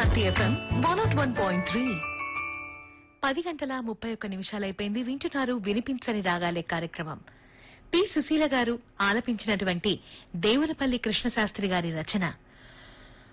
Bharati FM 101.3. 10:31 వింటున్నారు వినిపించని రాగాలే కార్యక్రమం. పి సుశీల గారు ఆలపించినటువంటి దేవులపల్లి కృష్ణశాస్త్రి గారి రచన